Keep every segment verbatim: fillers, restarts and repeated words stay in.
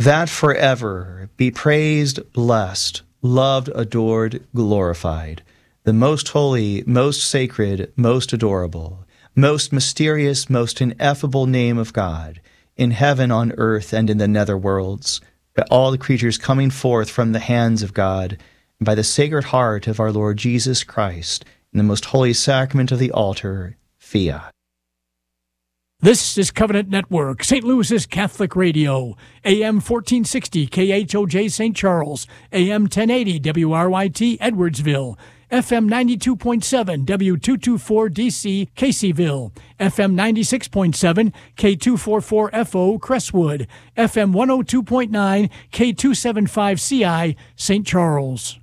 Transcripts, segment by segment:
that forever be praised, blessed, loved, adored, glorified, the most holy, most sacred, most adorable, most mysterious, most ineffable name of God, in heaven, on earth, and in the nether worlds, by all the creatures coming forth from the hands of God, and by the sacred heart of our Lord Jesus Christ, in the most holy sacrament of the altar, fiat. This is Covenant Network, Saint Louis's Catholic Radio, A M fourteen sixty K H O J Saint Charles, A M ten eighty W R Y T Edwardsville, F M ninety-two point seven W two twenty-four D C Caseyville, F M ninety-six point seven K two forty-four F O Crestwood, F M one oh two point nine K two seventy-five C I Saint Charles.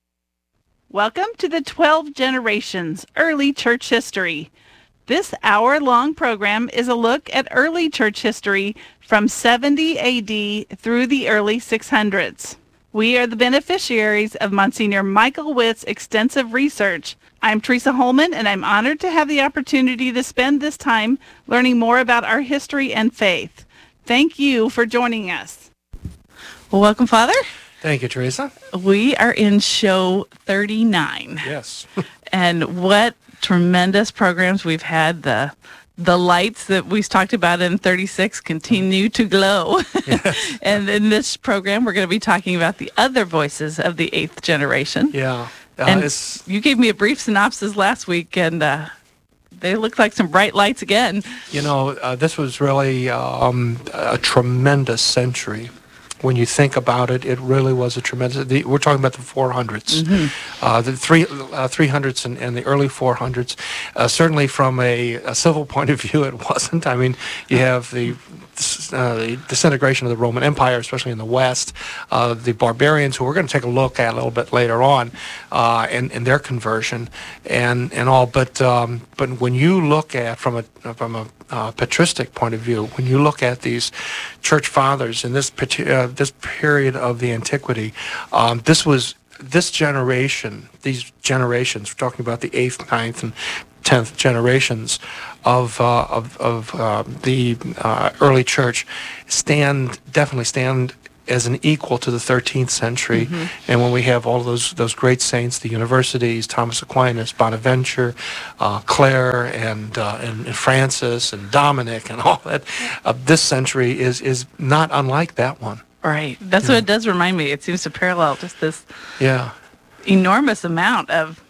Welcome to the twelve Generations Early Church History. This hour-long program is a look at early church history from seventy A D through the early six hundreds. We are the beneficiaries of Monsignor Michael Witt's extensive research. I'm Teresa Holman, and I'm honored to have the opportunity to spend this time learning more about our history and faith. Thank you for joining us. Well, welcome, Father. Thank you, Teresa. We are in show thirty-nine. Yes. And what tremendous programs we've had. The the lights that we talked about in thirty-six continue to glow. Yes. And in this program, we're going to be talking about the other voices of the eighth generation. Yeah. Uh, and it's, you gave me a brief synopsis last week, and uh, they look like some bright lights again. You know, uh, this was really um, a tremendous century. When you think about it, it really was a tremendous. The, we're talking about the four hundreds, mm-hmm. uh, the three uh, three hundreds and, and the early four hundreds. Uh, certainly, from a, a civil point of view, it wasn't. I mean, you have the uh, the disintegration of the Roman Empire, especially in the West. Uh, the barbarians, who we're going to take a look at a little bit later on, uh, and, and their conversion and and all. But um, but when you look at from a from a uh, patristic point of view, when you look at these church fathers in this uh, this period of the antiquity, um, this was this generation, these generations, we're talking about the eighth, ninth, and tenth generations of uh, of, of uh, the uh, early church, stand definitely stand as an equal to the thirteenth century. Mm-hmm. And when we have all of those those great saints, the universities, Thomas Aquinas, Bonaventure, uh, Clare, and, uh, and and Francis, and Dominic, and all that, uh, this century is is not unlike that one. Right. That's yeah. what it does remind me. It seems to parallel just this yeah. enormous amount of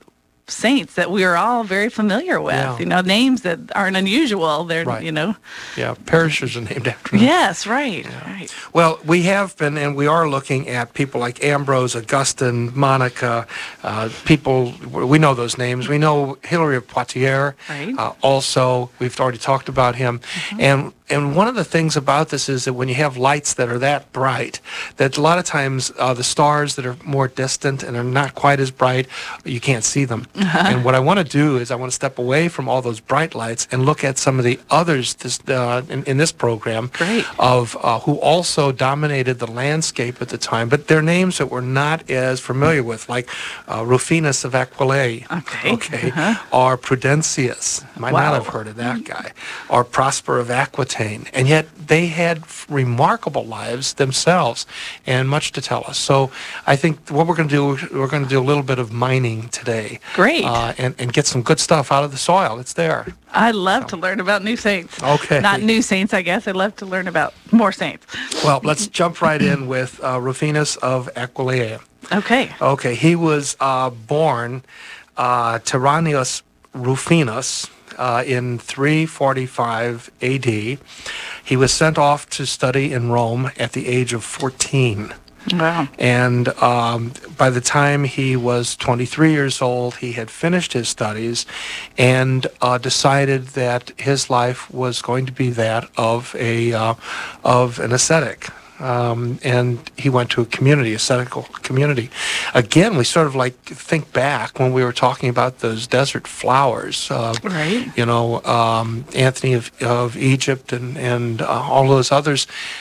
saints that we are all very familiar with. Yeah. You know, names that aren't unusual. They're, right. you know. Yeah, parishes are named after them. Yes, right, yeah. right. Well, we have been, and we are looking at people like Ambrose, Augustine, Monica, uh, people, we know those names. We know Hilary of Poitiers. Right. Uh, also, we've already talked about him. Mm-hmm. And And one of the things about this is that when you have lights that are that bright, that a lot of times uh, the stars that are more distant and are not quite as bright, you can't see them. Uh-huh. And what I want to do is I want to step away from all those bright lights and look at some of the others this, uh, in, in this program Great. of uh, who also dominated the landscape at the time, but their names that we're not as familiar with, like uh, Rufinus of Aquileia, okay, okay, uh-huh. or Prudentius, might wow. not have heard of that guy, or Prosper of Aquitaine. And yet they had remarkable lives themselves and much to tell us. So I think what we're going to do, we're going to do a little bit of mining today. Great. Uh, and, and get some good stuff out of the soil. It's there. I love so. to learn about new saints. Okay. Not new saints, I guess. I love to learn about more saints. Well, let's jump right in with uh, Rufinus of Aquileia. Okay. Okay. He was uh, born uh, Tyrannius Rufinus, Uh, in three forty-five A D. He was sent off to study in Rome at the age of fourteen. Wow. And um, by the time he was twenty-three years old, he had finished his studies and uh, decided that his life was going to be that of a uh, of an ascetic. Um, and he went to a community, ascetical community. Again, we sort of like think back when we were talking about those desert flowers. Uh, right. You know, um, Anthony of, of Egypt and, and uh, all those others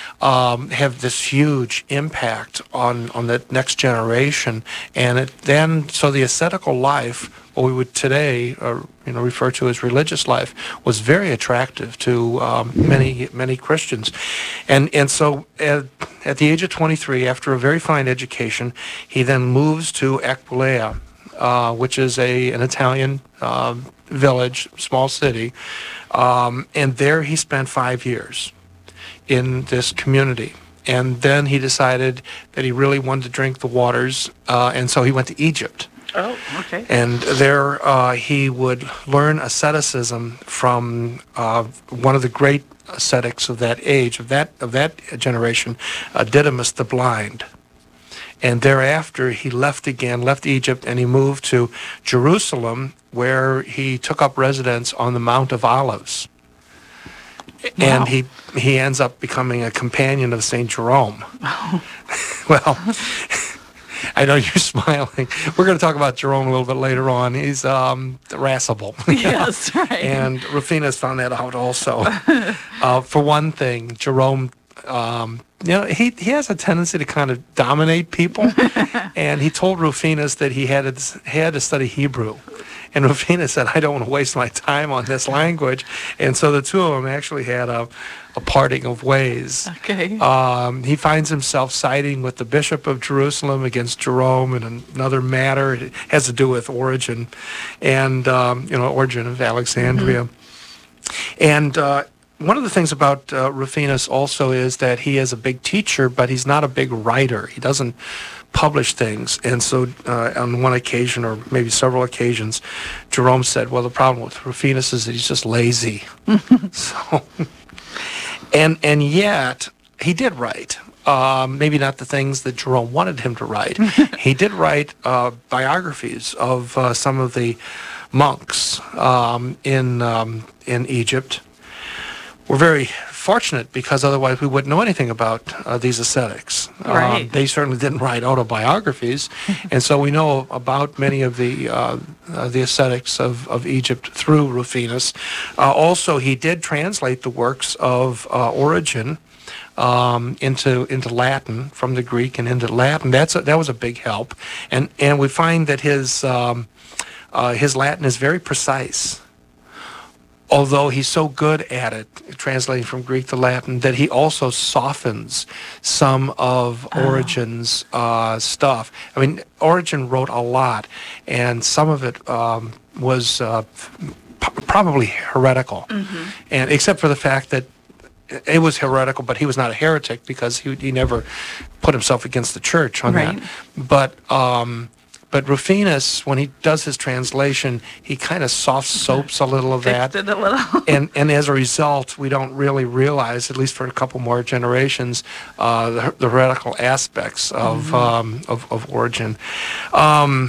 um, have this huge impact on, on the next generation. And it then, so the ascetical life, what we would today uh, you know, refer to as religious life, was very attractive to um, many many Christians, and and so uh, at the age of twenty-three, after a very fine education, he then moves to Aquileia, uh, which is a an Italian uh, village, small city, um, and there he spent five years in this community. And then he decided that he really wanted to drink the waters, uh, and so he went to Egypt. Oh, okay. And there uh, he would learn asceticism from uh, one of the great ascetics of that age, of that of that generation, uh, Didymus the Blind. And thereafter he left again, left Egypt, and he moved to Jerusalem, where he took up residence on the Mount of Olives. Wow. And he he ends up becoming a companion of Saint Jerome. Well, I know you're smiling. We're going to talk about Jerome a little bit later on. He's um, irascible. Yes, right. And Rufinus found that out also. uh, for one thing, Jerome, um, you know, he, he has a tendency to kind of dominate people. And he told Rufinus that he had to, he had to study Hebrew. And Rufinus said, I don't want to waste my time on this language. And so the two of them actually had a, a parting of ways. Okay. Um, he finds himself siding with the Bishop of Jerusalem against Jerome in another matter. It has to do with Origen, and, um, you know, Origen of Alexandria. Mm-hmm. And uh, one of the things about uh, Rufinus also is that he is a big teacher, but he's not a big writer. He doesn't publish things. And so uh, on one occasion, or maybe several occasions, Jerome said, well, the problem with Rufinus is that he's just lazy. so, and and yet, he did write. Um, maybe not the things that Jerome wanted him to write. He did write uh, biographies of uh, some of the monks um, in um, in Egypt. We're very fortunate, because otherwise we wouldn't know anything about uh, these ascetics. Right. Um, they certainly didn't write autobiographies, and so we know about many of the uh, uh, the ascetics of, of Egypt through Rufinus. Uh, also, he did translate the works of uh, Origen um, into into Latin, from the Greek and into Latin. That's a, that was a big help, and and we find that his um, uh, his Latin is very precise. Although he's so good at it, translating from Greek to Latin, that he also softens some of oh. Origen's uh, stuff. I mean, Origen wrote a lot, and some of it um, was uh, p- probably heretical, mm-hmm. and except for the fact that it was heretical, but he was not a heretic, because he he never put himself against the church on right. that. But um, But Rufinus, when he does his translation, he kind of soft soaps a little of that. Fixed it a little. and and as a result, we don't really realize, at least for a couple more generations, uh, the, the heretical aspects of mm-hmm. um, of, of Origen. Um,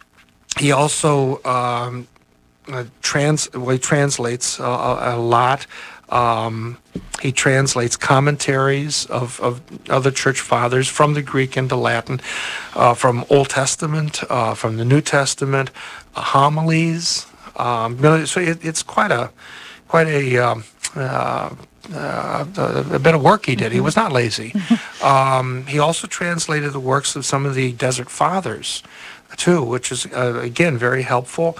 he also um, uh, trans well, he translates uh, a, a lot. Um, he translates commentaries of, of other church fathers from the Greek into Latin, uh, from Old Testament, uh, from the New Testament, uh, homilies. Um, so it, it's quite a quite a, um, uh, uh, a bit of work he did. He was not lazy. Um, he also translated the works of some of the Desert Fathers, too, which is uh, again very helpful.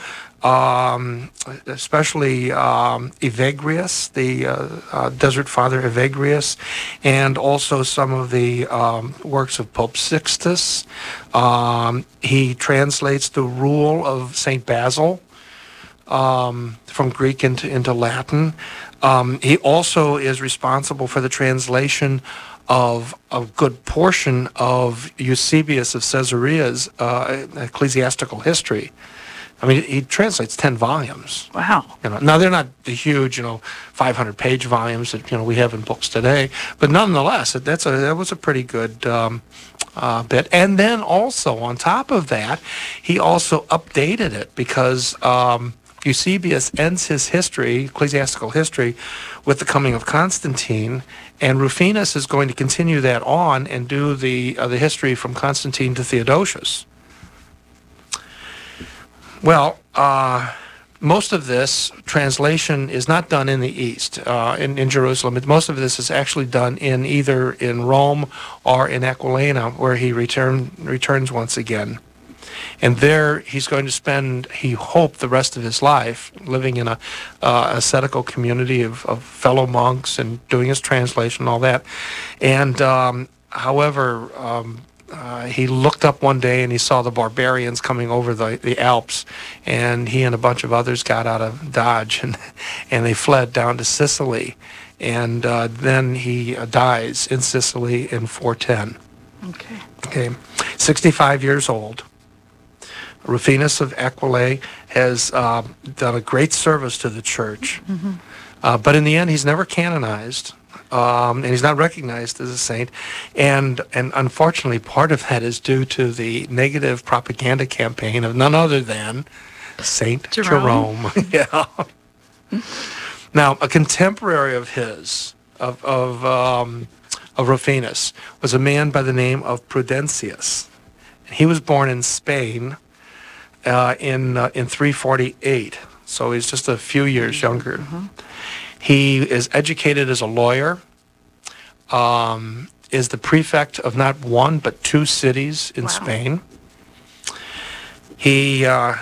Um, especially um, Evagrius, the uh, uh, Desert Father Evagrius, and also some of the um, works of Pope Sixtus. Um, he translates the Rule of Saint Basil um, from Greek into, into Latin. Um, he also is responsible for the translation of a good portion of Eusebius of Caesarea's uh, ecclesiastical history. I mean, he translates ten volumes. Wow. You know, now, they're not the huge, you know, five hundred page volumes that, you know, we have in books today, but nonetheless, that's a, that was a pretty good um, uh, bit. And then also, on top of that, he also updated it, because um, Eusebius ends his history, ecclesiastical history, with the coming of Constantine, and Rufinus is going to continue that on and do the uh, the history from Constantine to Theodosius. Well, uh, most of this translation is not done in the East, uh, in, in Jerusalem. Most of this is actually done in either in Rome or in Aquileia, where he return, returns once again. And there he's going to spend, he hoped, the rest of his life living in a uh, ascetical community of, of fellow monks and doing his translation and all that. And um, however, um, uh, he looked up one day and he saw the barbarians coming over the, the Alps, and he and a bunch of others got out of Dodge and and they fled down to Sicily, and uh, then he uh, dies in Sicily in four ten. Okay. Okay, sixty-five years old. Rufinus of Aquileia has uh, done a great service to the church, mm-hmm. uh, but in the end, he's never canonized, um, and he's not recognized as a saint. And and unfortunately, part of that is due to the negative propaganda campaign of none other than Saint Jerome. Jerome. Yeah. Now, a contemporary of his, of of um, of Rufinus, was a man by the name of Prudentius. He was born in Spain. Uh, in uh, in three forty-eight, so he's just a few years younger. Mm-hmm. He is educated as a lawyer, um, is the prefect of not one but two cities in wow. Spain. He uh,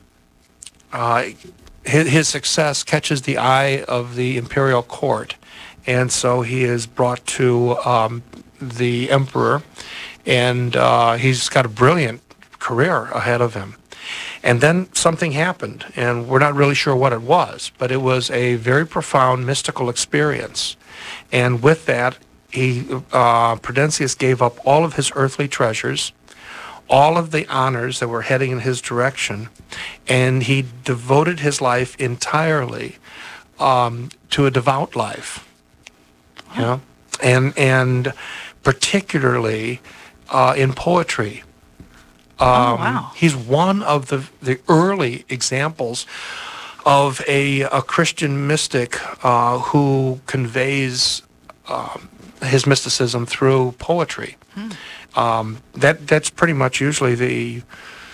uh, his, his success catches the eye of the imperial court, and so he is brought to um, the emperor, and uh, he's got a brilliant career ahead of him. And then something happened, and we're not really sure what it was, but it was a very profound mystical experience. And with that, he, uh, Prudentius gave up all of his earthly treasures, all of the honors that were heading in his direction, and he devoted his life entirely um, to a devout life. Wow. You know? and and particularly uh, in poetry. Um, oh, wow. He's one of the, the early examples of a, a Christian mystic uh, who conveys uh, his mysticism through poetry. Hmm. Um, that that's pretty much usually the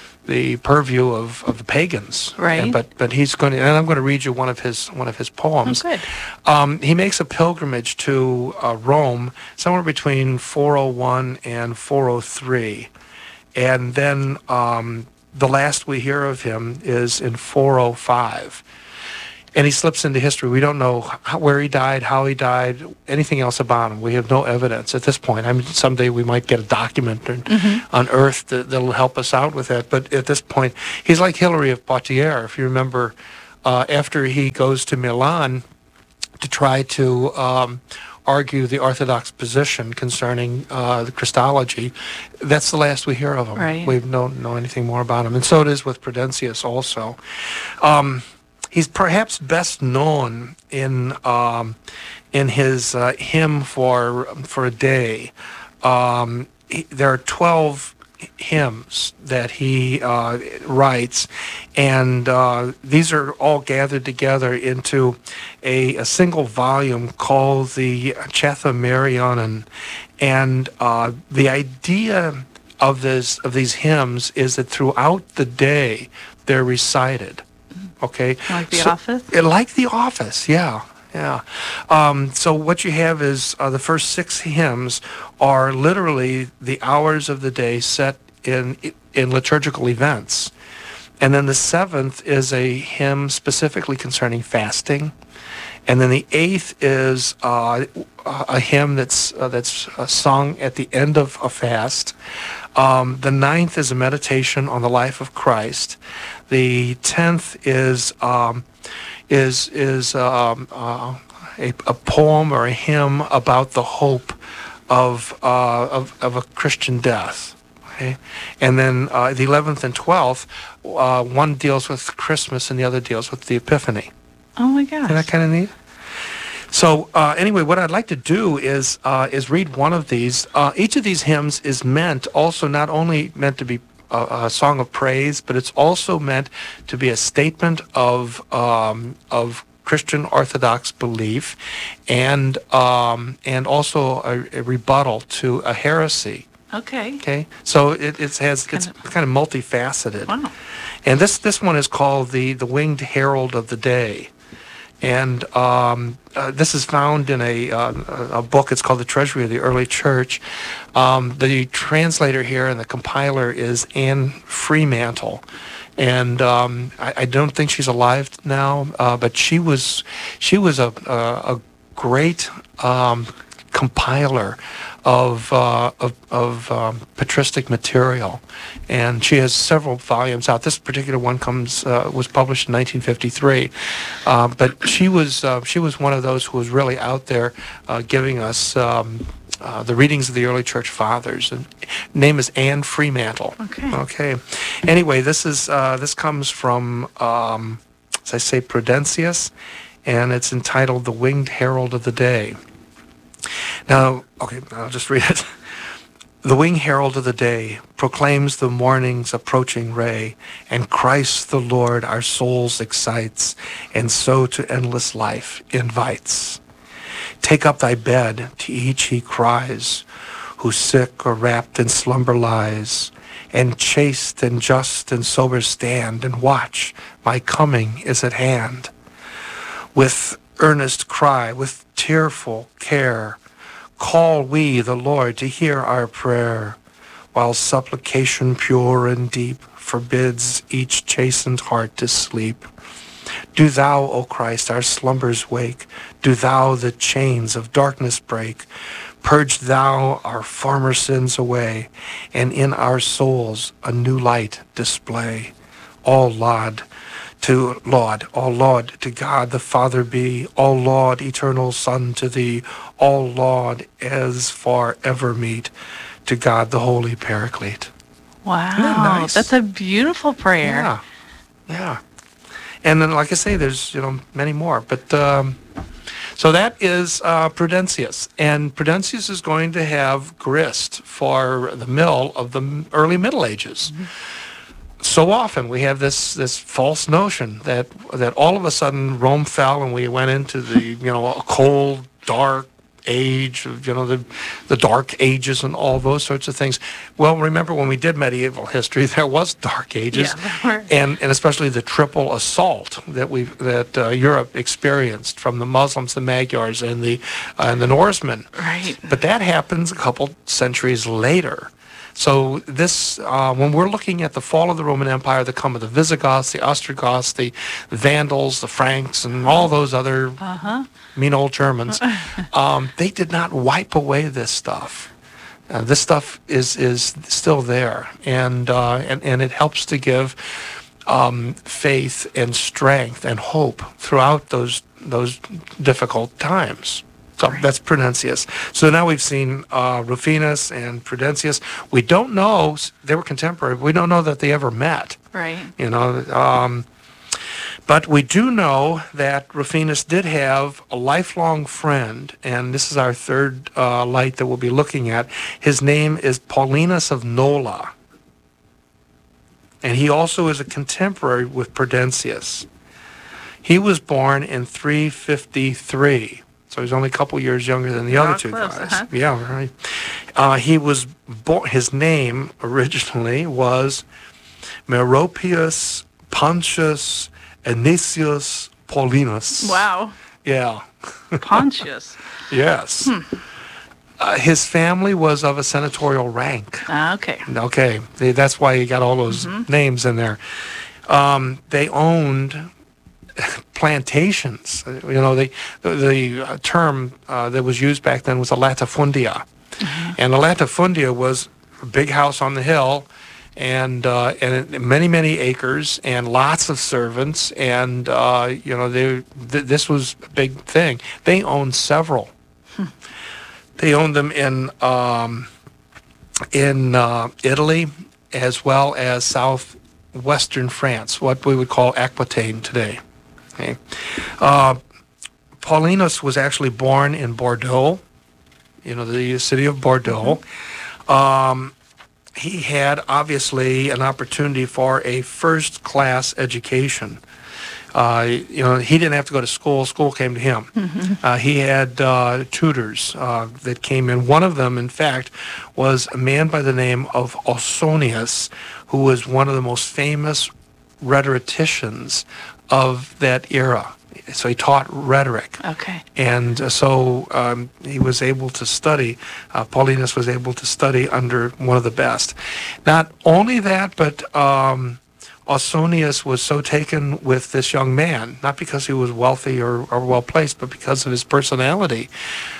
the purview of, of the pagans. Right. And, but but he's going to, and I'm going to read you one of his one of his poems. Oh, good. Um, he makes a pilgrimage to uh, Rome somewhere between four oh one and four oh three. And then um, the last we hear of him is in four oh five. And he slips into history. We don't know how, where he died, how he died, anything else about him. We have no evidence at this point. I mean, someday we might get a document mm-hmm. unearthed that, that'll help us out with that. But at this point, he's like Hilary of Poitiers. If you remember, uh, after he goes to Milan to try to um, argue the Orthodox position concerning uh, the Christology, that's the last we hear of him. Right. We don't know anything more about him. And so it is with Prudentius also. Um, he's perhaps best known in um, in his uh, hymn for for a day. Um, he, there are twelve hymns that he uh, writes, and uh, these are all gathered together into a, a single volume called the Chatham-Marionon. And uh, the idea of this of these hymns is that throughout the day they're recited. Okay, like The so, Office. Like The Office, yeah. Yeah. Um, so what you have is uh, the first six hymns are literally the hours of the day set in in liturgical events. And then the seventh is a hymn specifically concerning fasting. And then the eighth is uh, a hymn that's uh, that's uh, sung at the end of a fast. Um, the ninth is a meditation on the life of Christ. The tenth is um, is is um, uh, a, a poem or a hymn about the hope of uh, of, of a Christian death. Okay? And then uh, the eleventh and twelfth, uh, one deals with Christmas and the other deals with the Epiphany. Oh my gosh! Isn't that kind of neat? So uh, anyway, what I'd like to do is uh, is read one of these. Uh, each of these hymns is meant also not only meant to be a, a song of praise, but it's also meant to be a statement of um, of Christian Orthodox belief, and um, and also a, a rebuttal to a heresy. Okay. Okay. So it, it has it's kind of, kind of multifaceted. Wow. And this this one is called the the Winged Herald of the Day. And um, uh, this is found in a, uh, a book. It's called The Treasury of the Early Church. Um, the translator here and the compiler is Anne Freemantle. And um, I, I don't think she's alive now, uh, but she was she was a, a, a great um, compiler of uh, of, of um, patristic material, and she has several volumes out. This particular one comes uh, was published in nineteen fifty-three, uh, but she was uh, she was one of those who was really out there uh, giving us um, uh, the readings of the early church fathers. And name is Anne Fremantle. Okay. Okay. Anyway, this is uh, this comes from um, as I say, Prudentius, and it's entitled "The Winged Herald of the Day." Now, okay, I'll just read it. The winged herald of the day proclaims the morning's approaching ray, and Christ the Lord our souls excites, and so to endless life invites. Take up thy bed, to each he cries, who sick or wrapped in slumber lies, and chaste and just and sober stand, and watch, my coming is at hand. With earnest cry, with tearful care, call we the Lord to hear our prayer, while supplication pure and deep forbids each chastened heart to sleep. Do thou, O Christ, our slumbers wake, do thou the chains of darkness break, purge thou our former sins away, and in our souls a new light display. All laud to Lord, all laud to God the Father be, all laud, eternal Son, to thee, all laud as for ever meet, to God the Holy Paraclete. Wow, Isn't that nice? That's a beautiful prayer. Yeah, yeah. And then, like I say, there's, you know, many more. But, um, so that is uh, Prudentius. And Prudentius is going to have grist for the mill of the early Middle Ages. Mm-hmm. So often we have this this false notion that that all of a sudden Rome fell and we went into the, you know, a cold, dark age, of, you know, the the dark ages and all those sorts of things. Well, remember when we did medieval history, there was dark ages, yeah, and and especially the triple assault that we that uh, Europe experienced from the Muslims, the Magyars, and the uh, and the Norsemen. Right. But that happens a couple centuries later. So this, uh, when we're looking at the fall of the Roman Empire, the come of the Visigoths, the Ostrogoths, the Vandals, the Franks, and all those other uh-huh. mean old Germans, um, they did not wipe away this stuff. Uh, this stuff is is still there, and uh, and and it helps to give um, faith and strength and hope throughout those those difficult times. So right. That's Prudentius. So now we've seen uh, Rufinus and Prudentius. We don't know, they were contemporary, but we don't know that they ever met. Right. You know, um, but we do know that Rufinus did have a lifelong friend, and this is our third uh, light that we'll be looking at. His name is Paulinus of Nola. And he also is a contemporary with Prudentius. He was born in three fifty-three. So he's only a couple years younger than the Oh, other two close, guys. uh-huh. Yeah, right. Uh, he was born. His name originally was Meropius Pontius Anicius Paulinus. Wow. Yeah. Pontius. Yes. Hmm. Uh, his family was of a senatorial rank. Ah, okay. Okay, They- that's why you got all those Mhm. names in there. Um, they owned plantations. You know, the the, the uh, term uh, that was used back then was a latifundia, Mm-hmm. and a latifundia was a big house on the hill, and uh, and it- many many acres and lots of servants, and uh, you know they th- this was a big thing. They owned several. They owned them in um, in uh, Italy as well as southwestern France, what we would call Aquitaine today. Okay. Uh, Paulinus was actually born in Bordeaux, you know, the city of Bordeaux. Mm-hmm. Um, he had obviously an opportunity for a first-class education. Uh, you know, he didn't have to go to school. School came to him. Mm-hmm. Uh, he had uh, tutors uh, that came in. One of them, in fact, was a man by the name of Ausonius, who was one of the most famous rhetoricians of that era. So he taught rhetoric. Okay. And uh, so um, he was able to study, uh, Paulinus was able to study under one of the best. Not only that, but um, Ausonius was so taken with this young man, not because he was wealthy or, or well-placed, but because of his personality,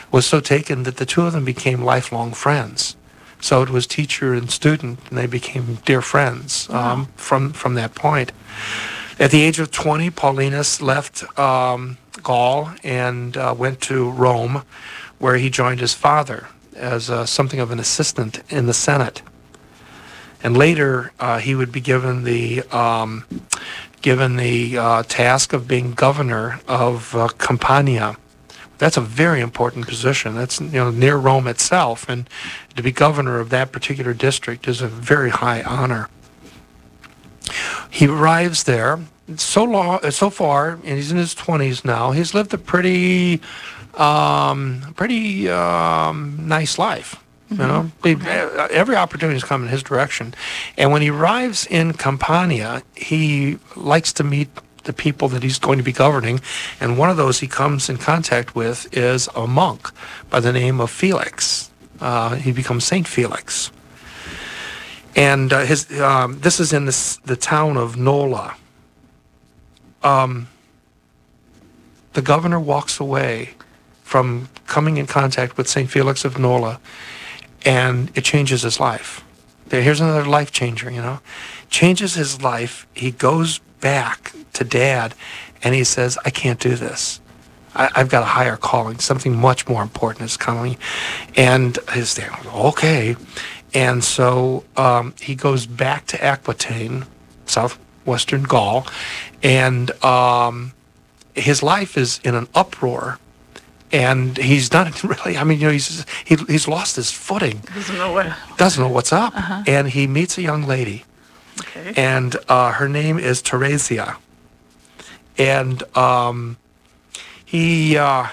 was so taken that the two of them became lifelong friends. So it was teacher and student, and they became dear friends um, wow. from, from that point. At the age of twenty, Paulinus left um, Gaul and uh, went to Rome, where he joined his father as uh, something of an assistant in the Senate. And later, uh, he would be given the um, given the uh, task of being governor of uh, Campania. That's a very important position. That's, you know, near Rome itself, and to be governor of that particular district is a very high honor. He arrives there. So long, so far, and he's in his twenties now. He's lived a pretty, um, pretty um, nice life. Mm-hmm. You know, okay. Every opportunity has come in his direction. And when he arrives in Campania, he likes to meet the people that he's going to be governing. And one of those he comes in contact with is a monk by the name of Felix. Uh, he becomes Saint Felix. And uh, his um, this is in this, the town of Nola. Um, the governor walks away from coming in contact with Saint Felix of Nola, and it changes his life. Here's another life changer, you know. Changes his life. He goes back to Dad, and he says, I can't do this. I, I've got a higher calling. Something much more important is coming. And his dad, okay. And so um, he goes back to Aquitaine, southwestern Gaul, and um, his life is in an uproar. And he's not really, I mean, you know, he's he, he's lost his footing. Doesn't know what. Doesn't know what's up. Uh-huh. And he meets a young lady. Okay. And uh, her name is Theresia. And um, he uh,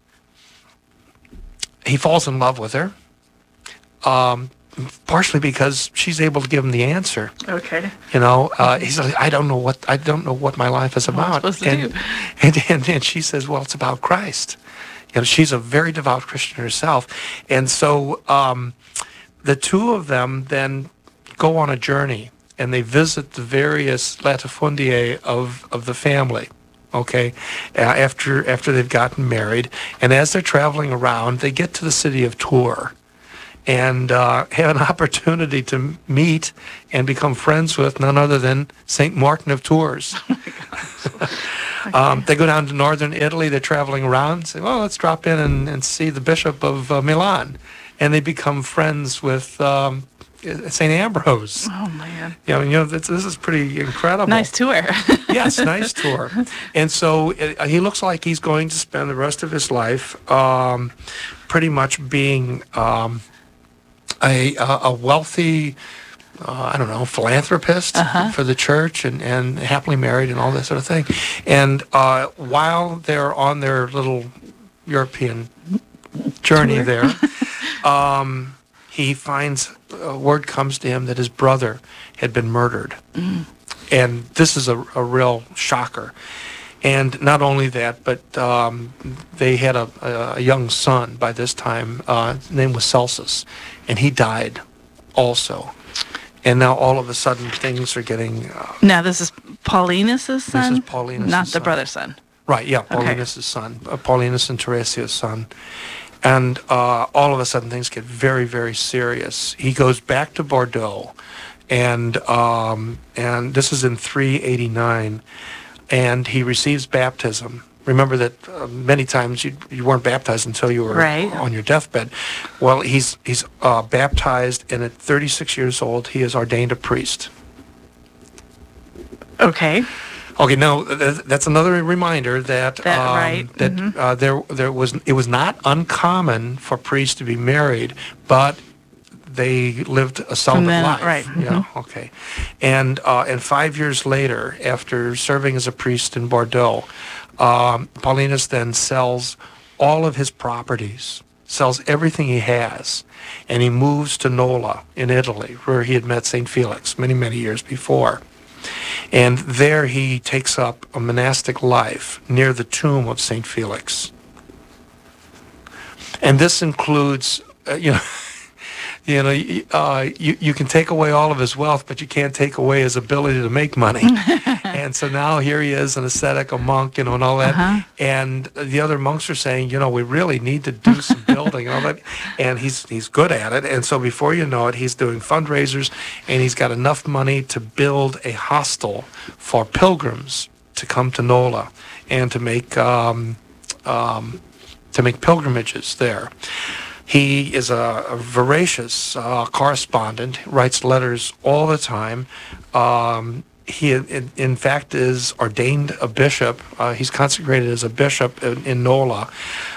he falls in love with her, um, partially because she's able to give him the answer. Okay. You know, uh, he's like, I don't know what I don't know what my life is about. What am I supposed to and, do? And, and and she says, well, it's about Christ. You know, she's a very devout Christian herself, and so um, the two of them then go on a journey, and they visit the various latifundiae of, of the family, okay, uh, after after they've gotten married. And as they're traveling around, they get to the city of Tours and uh, have an opportunity to meet and become friends with none other than Saint Martin of Tours. Oh my gosh. Okay. Um, they go down to northern Italy, they're traveling around, say, well, let's drop in and, and see the Bishop of uh, Milan. And they become friends with um, Saint Ambrose. Oh, man. You know, you know this, this is pretty incredible. Nice tour. Yes, nice tour. And so it, he looks like he's going to spend the rest of his life um, pretty much being um, a, a wealthy, uh, I don't know, philanthropist uh-huh. for the church, and, and happily married and all that sort of thing. And uh, while they're on their little European journey tour. there, um, he finds, uh, word comes to him that his brother had been murdered. Mm. And this is a, a real shocker. And not only that, but um, they had a, a young son by this time. Uh, his name was Celsus, and he died also. And now all of a sudden things are getting... Uh, now this is Paulinus' son? This is Paulinus' Not the son. brother's son. Right, yeah, Okay. Paulinus' son. Uh, Paulinus and Theresia's son. And uh, all of a sudden things get very, very serious. He goes back to Bordeaux, and um, and this is in three eighty-nine, and he receives baptism. Remember that uh, many times you you weren't baptized until you were Right. on your deathbed. Well, he's he's uh, baptized, and at thirty-six years old, he is ordained a priest. Okay. Okay, now th- that's another reminder that That- um, right, that mhm. uh, there there was it was not uncommon for priests to be married, but they lived a celibate then- life. right, Yeah. Okay. And uh, and five years later, after serving as a priest in Bordeaux, um, Paulinus then sells all of his properties, sells everything he has, and he moves to Nola in Italy, where he had met Saint Felix many many years before. And there he takes up a monastic life near the tomb of Saint Felix. And this includes, uh, you know, you know, uh, you, you can take away all of his wealth, but you can't take away his ability to make money. and And so now here he is, an ascetic, a monk, you know, and all that. Uh-huh. And the other monks are saying, you know, we really need to do some building and all that. And he's he's good at it. And so before you know it, he's doing fundraisers, and he's got enough money to build a hostel for pilgrims to come to Nola and to make um, um, to make pilgrimages there. He is a, a voracious uh, correspondent, writes letters all the time. Um, he, in, in fact, is ordained a bishop. Uh, he's consecrated as a bishop in, in Nola.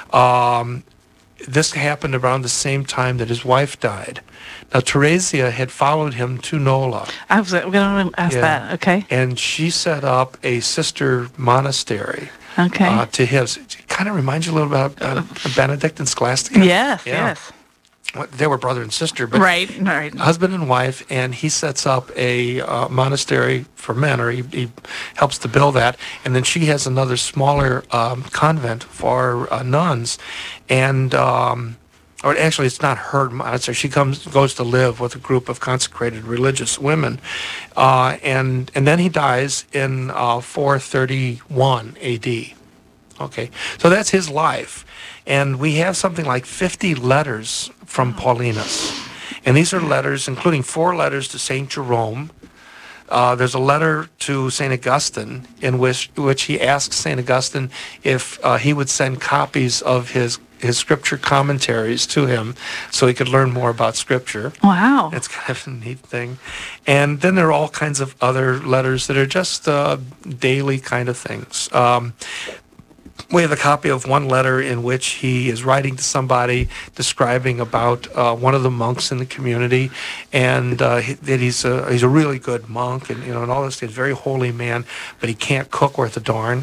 Um, this happened around the same time that his wife died. Now, Theresia had followed him to Nola. I was going to ask Yeah. that. Okay. And she set up a sister monastery Okay. uh, to his. It kind of reminds you a little bit about uh, Benedict and Scholastica. yes. yeah. Yes. Well, they were brother and sister, but Right. Right. husband and wife, and he sets up a uh, monastery for men, or he, he helps to build that. And then she has another smaller um, convent for uh, nuns, and um, or actually, it's not her monastery. She comes goes to live with a group of consecrated religious women, uh, and and then he dies in uh, four thirty-one A D. Okay, so that's his life. And we have something like fifty letters from Paulinus. And these are letters, including four letters to Saint Jerome. Uh, there's a letter to Saint Augustine in which, which he asks Saint Augustine if uh, he would send copies of his, his scripture commentaries to him so he could learn more about scripture. Wow. It's kind of a neat thing. And then there are all kinds of other letters that are just uh, daily kind of things. Um, We have a copy of one letter in which he is writing to somebody describing about uh, one of the monks in the community, and uh, he, that he's a he's a really good monk, and you know, and all this. He's a very holy man, but he can't cook worth a darn.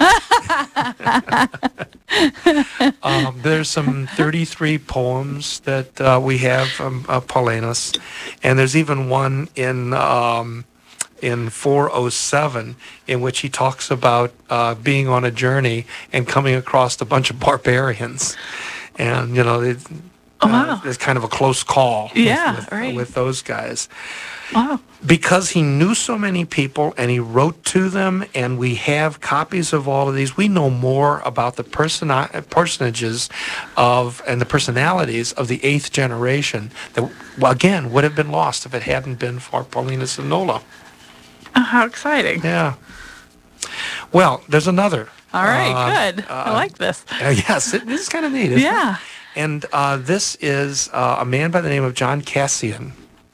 um, there's some thirty-three poems that uh, we have from uh, Paulinus, and there's even one in. Um, in four oh seven, in which he talks about uh, being on a journey and coming across a bunch of barbarians. And, you know, it, Oh, wow. uh, it's kind of a close call with- Yeah, with, right. with those guys. Wow. Because he knew so many people and he wrote to them, and we have copies of all of these, we know more about the person, personages of and the personalities of the eighth generation that, well, again, would have been lost if it hadn't been for Paulinus and Nola. Oh, how exciting. Yeah. Well, there's another. All right. Uh, good. I uh, like this. Uh, yes, it, this is kind of neat, isn't Yeah. it? And uh, this is uh, a man by the name of John Cassian.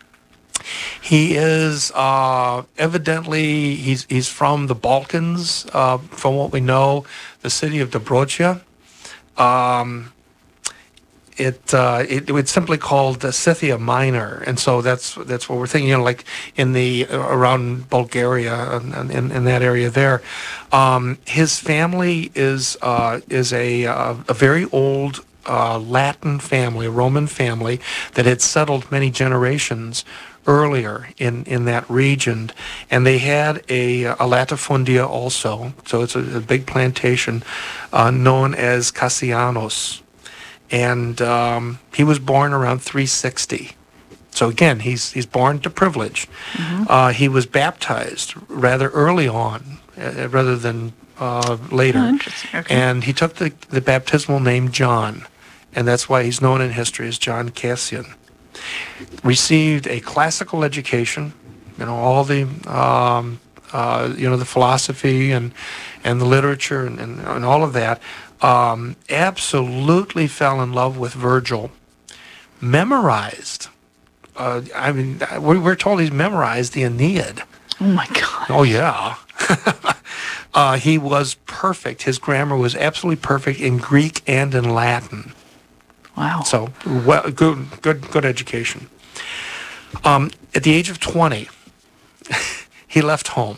He is uh, evidently, he's, he's from the Balkans, uh, from what we know, the city of Dobroja. Um, It, uh, it it was simply called the Scythia Minor, and so that's that's what we're thinking. You know, like in the uh, around Bulgaria and in, in that area there. Um, his family is uh, is a uh, a very old uh, Latin family, a Roman family that had settled many generations earlier in, in that region, and they had a, a latifundia also. So it's a, a big plantation uh, known as Cassianos. And um, he was born around three sixty. So again, he's he's born to privilege. Mm-hmm. Uh, he was baptized rather early on, uh, rather than uh, later. Oh, interesting. Okay. And he took the, the baptismal name John, and that's why he's known in history as John Cassian. Received a classical education, you know, all the um, uh, you know the philosophy and and the literature and, and, and all of that. Um, absolutely fell in love with Virgil, memorized, uh, I mean, we're, we're told he's memorized the Aeneid. Oh, my God. Oh, yeah. uh, he was perfect. His grammar was absolutely perfect in Greek and in Latin. Wow. So, well, good, good, good education. Um, at the age of twenty, he left home.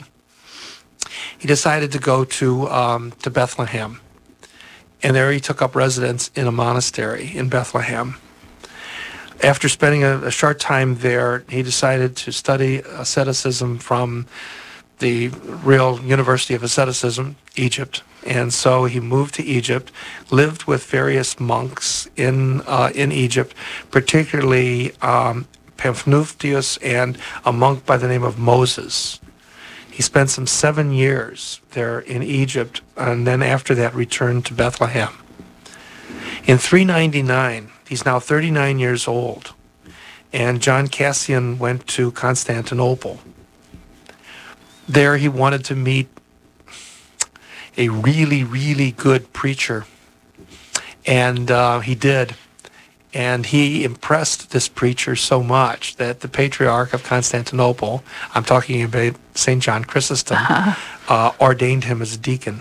He decided to go to um, to Bethlehem. And there he took up residence in a monastery in Bethlehem. After spending a, a short time there, he decided to study asceticism from the real University of Asceticism, Egypt. And so he moved to Egypt, lived with various monks in uh, in Egypt, particularly um, Pamphilus and a monk by the name of Moses. He spent some seven years there in Egypt, and then after that returned to Bethlehem. In three ninety-nine, he's now thirty-nine years old, and John Cassian went to Constantinople. There he wanted to meet a really, really good preacher, and uh, he did. And he impressed this preacher so much that the Patriarch of Constantinople, I'm talking about Saint John Chrysostom, uh, ordained him as a deacon.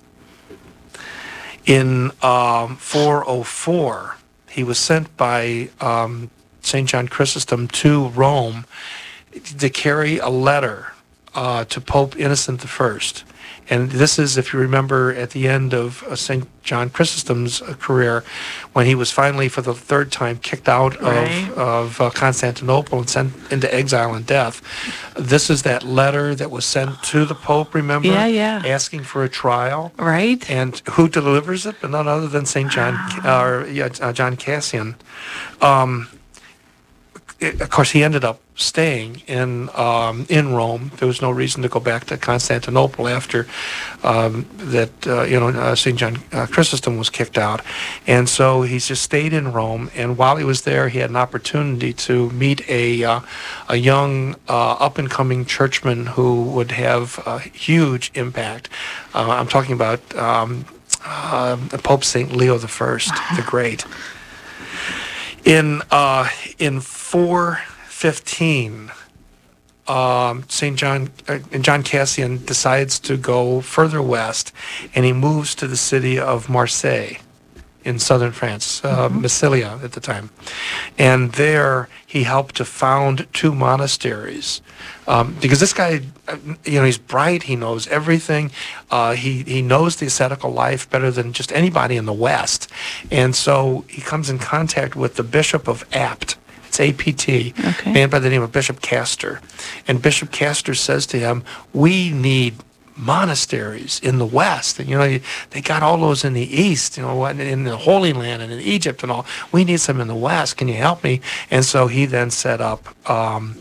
In um, four oh four, he was sent by um, Saint John Chrysostom to Rome to carry a letter uh, to Pope Innocent the First. And this is, if you remember, at the end of uh, Saint John Chrysostom's uh, career, when he was finally, for the third time, kicked out Right. of, of uh, Constantinople and sent into exile and death. This is that letter that was sent to the Pope, remember? Yeah, yeah. Asking for a trial. Right? And who delivers it? But none other than Saint John, uh, or, yeah, uh, John Cassian. Um, it, of course, he ended up staying in um, in Rome. There was no reason to go back to Constantinople after um, that. Uh, you know, uh, Saint John uh, Chrysostom was kicked out, and so he just stayed in Rome. And while he was there, he had an opportunity to meet a uh, a young uh, up and coming churchman who would have a huge impact. Uh, I'm talking about um, uh, Pope Saint Leo the First, the Great. In uh, in four fifteen, um, Saint John uh, John Cassian decides to go further west, and he moves to the city of Marseille, in southern France, uh, mm-hmm. Massilia at the time, and there he helped to found two monasteries. Um, because this guy, you know, he's bright. He knows everything. Uh, he he knows the ascetical life better than just anybody in the West, and so he comes in contact with the Bishop of Apt. It's A P T, Okay. a man by the name of Bishop Castor, and Bishop Castor says to him, "We need monasteries in the West, and you know they got all those in the East, you know, in the Holy Land and in Egypt and all. We need some in the West. Can you help me?" And so he then set up Um,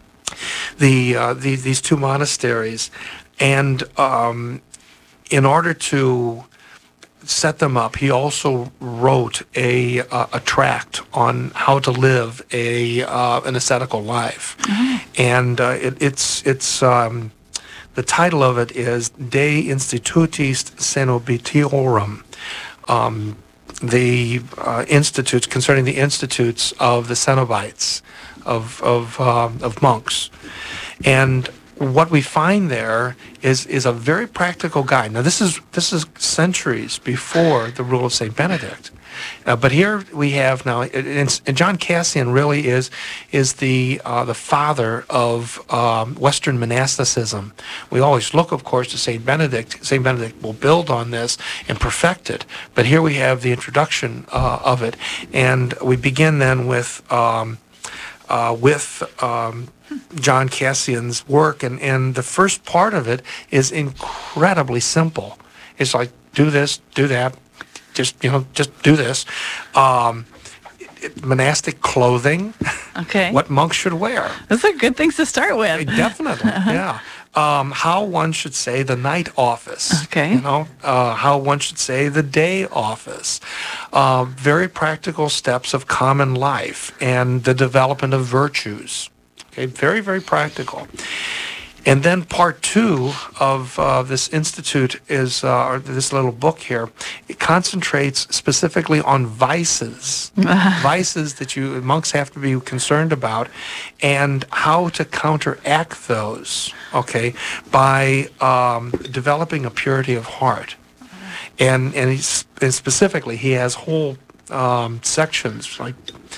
The, uh, the these two monasteries, and um, in order to set them up, he also wrote a uh, a tract on how to live a uh, an ascetical life, mm-hmm. and uh, it, it's it's um, the title of it is De Institutis Cenobitiorum. Um, the uh, institutes concerning the institutes of the Cenobites, of of uh, of monks. And what we find there is is a very practical guide. Now, this is this is centuries before the rule of Saint Benedict, uh, but here we have now. And, and John Cassian really is is the uh, the father of um, Western monasticism. We always look, of course, to Saint Benedict. Saint Benedict will build on this and perfect it. But here we have the introduction uh, of it, and we begin then with um, uh, with. Um, John Cassian's work, and, and the first part of it is incredibly simple. It's like, do this, do that, just, you know, just do this. Um, it, monastic clothing, Okay. what monks should wear. Those are good things to start with. Definitely, yeah. Um, how one should say the night office. Okay. You know, uh, how one should say the day office. Uh, very practical steps of common life and the development of virtues. Okay, very, very practical. And then part two of uh, this institute is, uh, or this little book here, it concentrates specifically on vices, vices that you monks have to be concerned about, and how to counteract those, okay, by um, developing a purity of heart. And, and, he's, and specifically, he has whole um, sections, like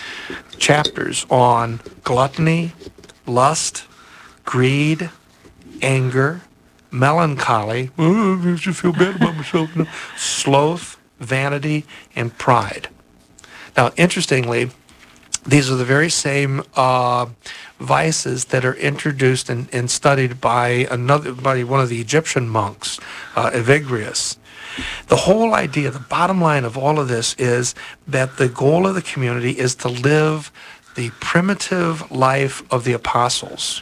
chapters on gluttony, lust, greed, anger, melancholy, oh, I just feel bad about myself, sloth, vanity, and pride. Now, interestingly, these are the very same uh, vices that are introduced and, and studied by another, by one of the Egyptian monks, uh, Evagrius. The whole idea, the bottom line of all of this is that the goal of the community is to live the primitive life of the apostles.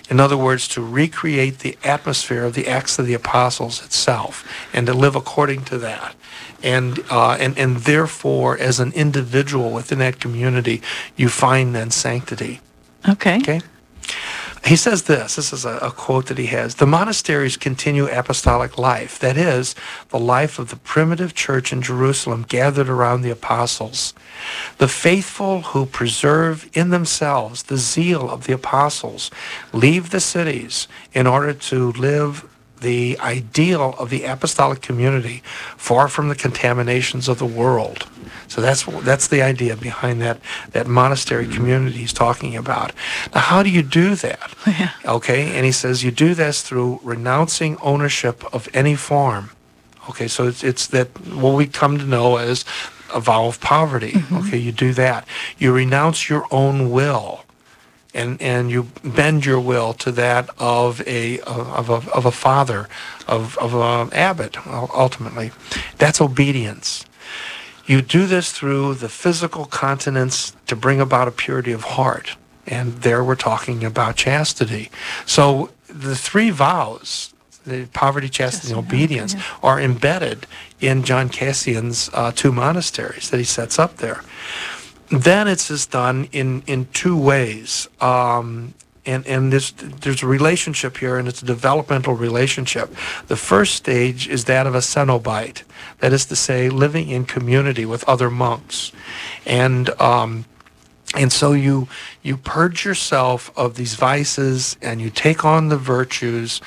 In other words, to recreate the atmosphere of the Acts of the Apostles itself and to live according to that. And, uh, and, and therefore, as an individual within that community, you find then sanctity. Okay. Okay? He says this, this is a, a quote that he has, "The monasteries continue apostolic life, that is, the life of the primitive church in Jerusalem gathered around the apostles. The faithful who preserve in themselves the zeal of the apostles leave the cities in order to live the ideal of the apostolic community, far from the contaminations of the world." So that's that's the idea behind that, that monastery community he's talking about. Now, how do you do that? Yeah. Okay, and he says you do this through renouncing ownership of any form. Okay, so it's, it's that what we come to know as a vow of poverty. Mm-hmm. Okay, you do that. You renounce your own will. And and you bend your will to that of a of a of a father, of of an abbot. Ultimately, that's obedience. You do this through the physical continence to bring about a purity of heart, and there we're talking about chastity. So the three vows, the poverty, chastity, and obedience, yeah. are embedded in John Cassian's uh, two monasteries that he sets up there. Then it's just done in, in two ways. Um, and and this, there's a relationship here, and it's a developmental relationship. The first stage is that of a cenobite, that is to say, living in community with other monks. And um, and so you you purge yourself of these vices, and you take on the virtues.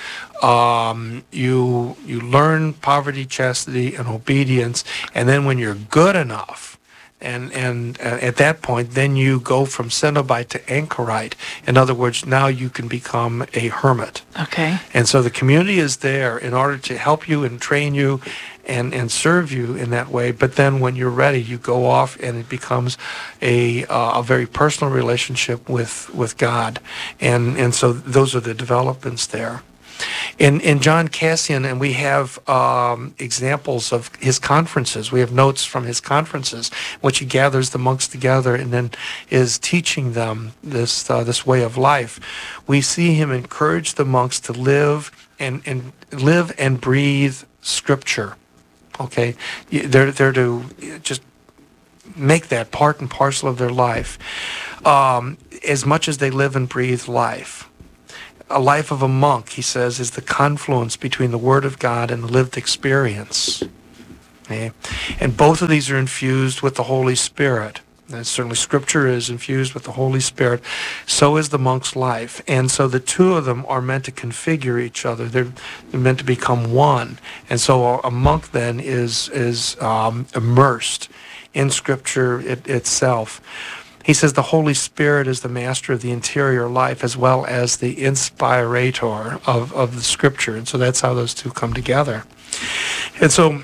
Um, you you learn poverty, chastity, and obedience, and then when you're good enough, And and uh, at that point, then you go from cenobite to anchorite. In other words, now you can become a hermit. Okay. And so the community is there in order to help you and train you and, and serve you in that way. But then when you're ready, you go off and it becomes a uh, a very personal relationship with, with God. And, and so those are the developments there. In in John Cassian, and we have um, examples of his conferences. We have notes from his conferences, which he gathers the monks together and then is teaching them this uh, this way of life. We see him encourage the monks to live and and live and breathe Scripture. Okay, they're they're to just make that part and parcel of their life, um, as much as they live and breathe life. A life of a monk, he says, is the confluence between the Word of God and the lived experience. Okay? And both of these are infused with the Holy Spirit. And certainly Scripture is infused with the Holy Spirit. So is the monk's life. And so the two of them are meant to configure each other. They're, they're meant to become one. And so a, a monk then is, is um, immersed in Scripture it, itself. He says the Holy Spirit is the master of the interior life as well as the inspirator of, of the Scripture. And so that's how those two come together. And so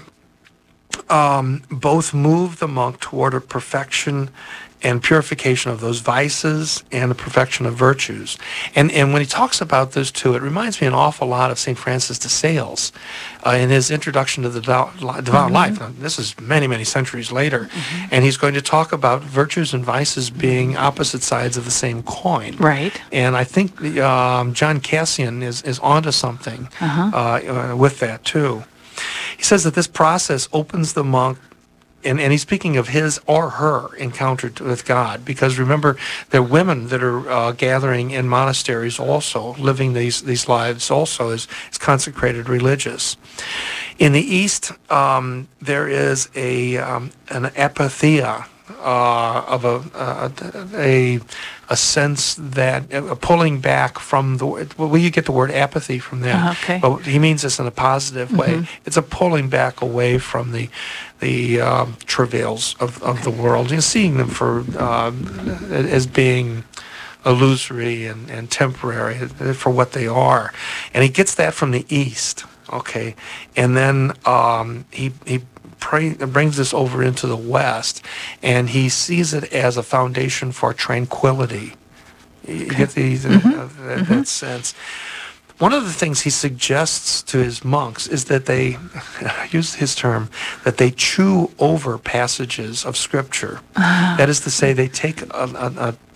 um, both move the monk toward a perfection and purification of those vices and the perfection of virtues. And and when he talks about those two, it reminds me an awful lot of Saint Francis de Sales uh, in his introduction to the devout, devout mm-hmm. life. Now, this is many, many centuries later. Mm-hmm. And he's going to talk about virtues and vices being opposite sides of the same coin. Right. And I think the, um, John Cassian is, is onto something uh-huh. uh, uh, with that, too. He says that this process opens the monk, And, and he's speaking of his or her encounter with God, because remember, there are women that are uh, gathering in monasteries also, living these, these lives also as, as consecrated religious. In the East, um, there is a um, an apatheia uh, of a, uh, a a sense that a pulling back from the well, you get the word apathy from that. Uh, okay. But he means this in a positive way. Mm-hmm. It's a pulling back away from the the um, travails of, of okay. the world, and seeing them for um, as being illusory and, and temporary for what they are. And he gets that from the East, okay? And then um, he he pray, brings this over into the West, and he sees it as a foundation for tranquility. You okay. get the, the, mm-hmm. uh, that, mm-hmm. that sense. One of the things he suggests to his monks is that they, use his term, that they chew over passages of Scripture. Uh, that is to say, they take a, a, a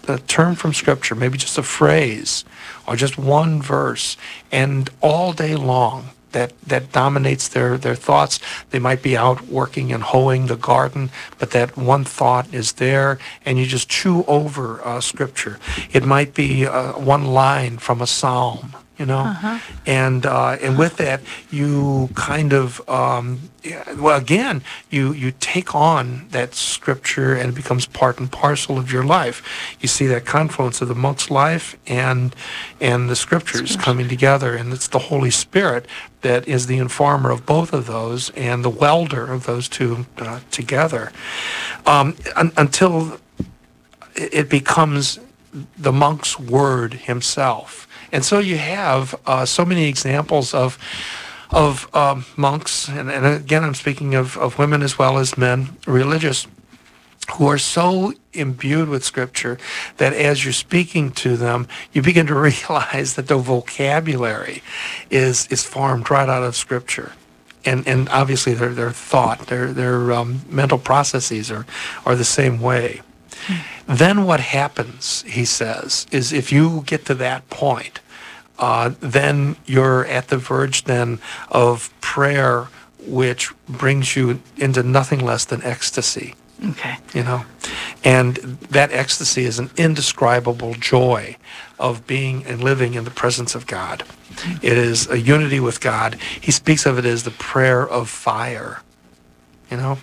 a term from Scripture, maybe just a phrase or just one verse, and all day long that, that dominates their, their thoughts. They might be out working and hoeing the garden, but that one thought is there, and you just chew over uh, Scripture. It might be uh, one line from a psalm, you know, uh-huh. and uh, and with that, you kind of, um, well, again, you, you take on that Scripture, and it becomes part and parcel of your life. You see that confluence of the monk's life and and the Scriptures Scripture. coming together, and it's the Holy Spirit that is the informer of both of those and the welder of those two uh, together, um, un- until it becomes the monk's word himself. And so you have uh, so many examples of of um, monks, and, and again I'm speaking of, of women as well as men, religious, who are so imbued with Scripture that as you're speaking to them, you begin to realize that the vocabulary is is formed right out of Scripture. And and obviously their their thought, their their um, mental processes are, are the same way. Then what happens, he says, is if you get to that point, uh, then you're at the verge then of prayer, which brings you into nothing less than ecstasy. Okay. You know, and that ecstasy is an indescribable joy of being and living in the presence of God. It is a unity with God. He speaks of it as the prayer of fire, you know.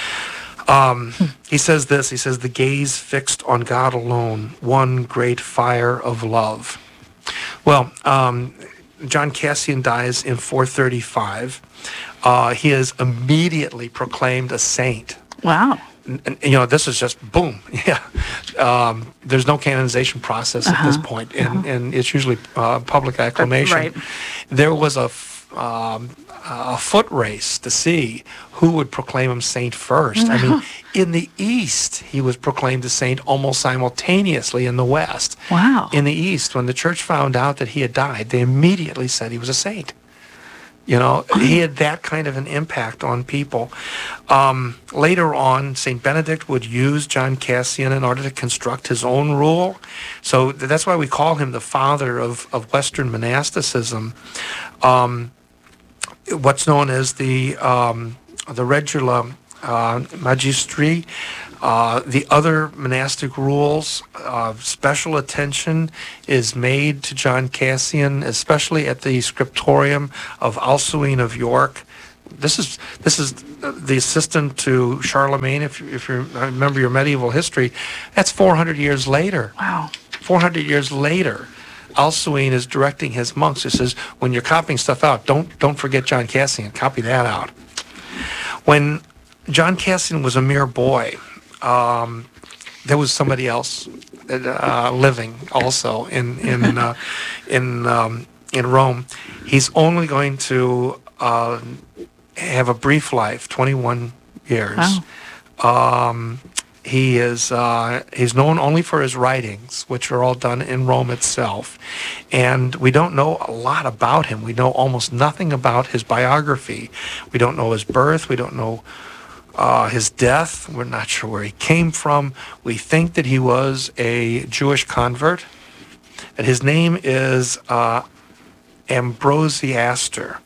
Um, he says this, he says, the gaze fixed on God alone, one great fire of love. Well, um, John Cassian dies in four thirty-five. Uh, he is immediately proclaimed a saint. Wow. And, you know, this is just boom. Yeah. Um, there's no canonization process uh-huh. at this point, and, uh-huh. and it's usually uh, public acclamation. Right. There was a, f- um, a foot race to see who would proclaim him saint first. I mean, in the East, he was proclaimed a saint almost simultaneously in the West. Wow. In the East, when the church found out that he had died, they immediately said he was a saint. You know, he had that kind of an impact on people. Um, later on, Saint Benedict would use John Cassian in order to construct his own rule. So that's why we call him the father of, of Western monasticism. Um, what's known as the um, the Regula uh, Magistri, uh, the other monastic rules, uh, special attention is made to John Cassian, especially at the scriptorium of Alcuin of York. This is this is the assistant to Charlemagne. If if you remember your medieval history, that's four hundred years later. Wow. four hundred years later, Alcuin is directing his monks. He says, when you're copying stuff out, don't don't forget John Cassian. Copy that out. When John Cassian was a mere boy, um, there was somebody else uh, living also in in uh, in um, in Rome. He's only going to uh, have a brief life, twenty-one years. Wow. Um, he is uh, he's known only for his writings, which are all done in Rome itself, and we don't know a lot about him. We know almost nothing about his biography. We don't know his birth. We don't know Uh, his death. We're not sure where he came from. We think that he was a Jewish convert. And his name is uh, Ambrosiaster.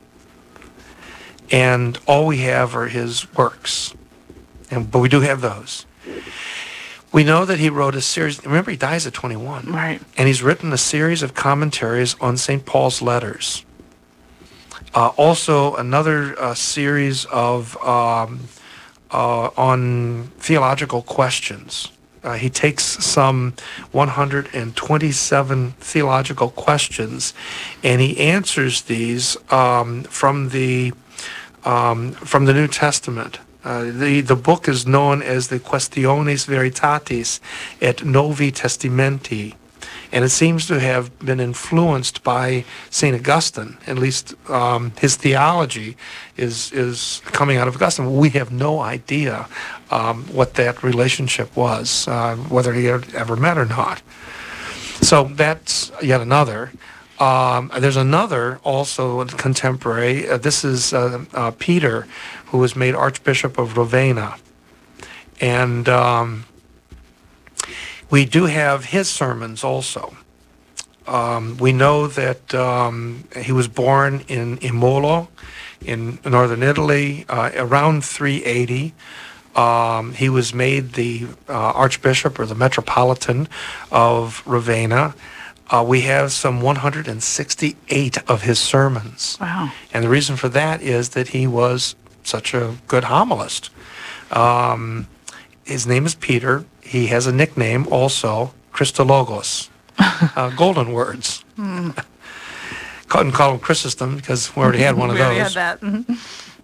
And all we have are his works. And but we do have those. We know that he wrote a series. Remember, he dies at twenty-one. Right. And he's written a series of commentaries on Saint Paul's letters. Uh, also, another uh, series of um, Uh, on theological questions. Uh, he takes some one hundred twenty-seven theological questions, and he answers these um, from the um, from the New Testament. Uh, the the book is known as the Questiones Veritatis et Novi Testamenti, and it seems to have been influenced by Saint Augustine. At least um, his theology is is coming out of Augustine. We have no idea um, what that relationship was, uh, whether he had ever met or not. So that's yet another. Um, there's another also contemporary. Uh, this is uh, uh, Peter, who was made Archbishop of Ravenna. And Um, We do have his sermons also. Um, we know that um, he was born in Imola, in northern Italy, uh, around three eighty. Um, he was made the uh, Archbishop or the Metropolitan of Ravenna. Uh, we have some one hundred sixty-eight of his sermons. Wow. And the reason for that is that he was such a good homilist. Um, his name is Peter. He has a nickname also, Christologos, uh, golden words. Mm. Couldn't call him Chrysostom because we already had one of we those. We had that. Mm-hmm.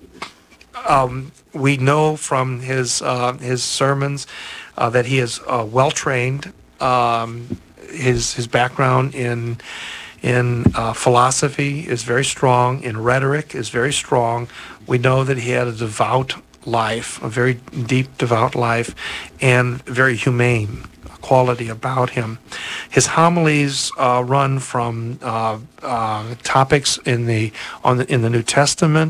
Um, we know from his uh, his sermons uh, that he is uh, well trained. Um, his his background in in uh, philosophy is very strong. In rhetoric is very strong. We know that he had a devout life, a very deep devout life, and very humane quality about him. His homilies uh, run from uh, uh, topics in the on the, in the New Testament.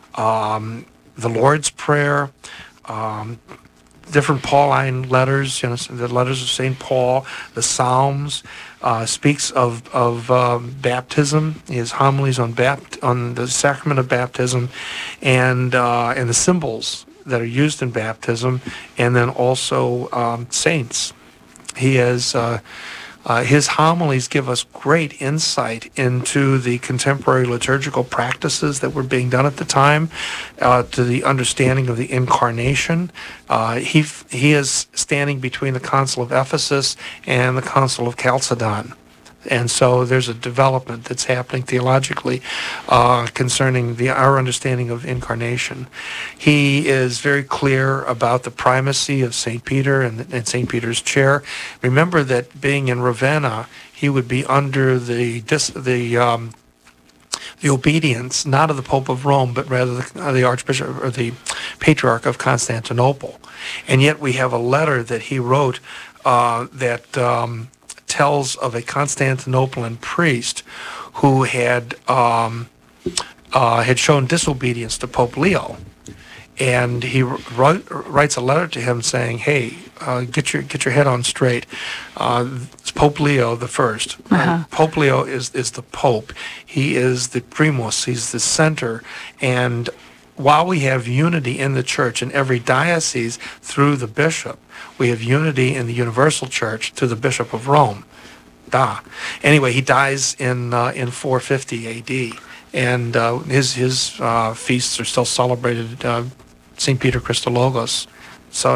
Um, the Lord's Prayer, um, different Pauline letters, you know, the letters of Saint Paul, the Psalms, uh, speaks of of um, baptism. His homilies on bapt on the sacrament of baptism, and uh, and the symbols that are used in baptism, and then also um, saints. He has. Uh, Uh, his homilies give us great insight into the contemporary liturgical practices that were being done at the time, uh, to the understanding of the incarnation. Uh, he he is standing between the Council of Ephesus and the Council of Chalcedon. And so there's a development that's happening theologically uh, concerning the our understanding of incarnation. He is very clear about the primacy of Saint Peter and, and Saint Peter's chair. Remember that being in Ravenna, he would be under the dis, the um, the obedience not of the Pope of Rome, but rather the, uh, the Archbishop or the Patriarch of Constantinople. And yet we have a letter that he wrote uh, that. Um, tells of a Constantinopolitan priest who had um, uh, had shown disobedience to Pope Leo, and he write, writes a letter to him saying, "Hey, uh, get your get your head on straight. Uh, it's Pope Leo the First. Uh-huh. Uh, Pope Leo is is the Pope. He is the primus. He's the center, and." While we have unity in the church in every diocese through the bishop, we have unity in the universal church through the Bishop of Rome. Da. Anyway, he dies in uh, in four fifty A D, and uh, his his uh, feasts are still celebrated. Uh, Saint Peter Christologos.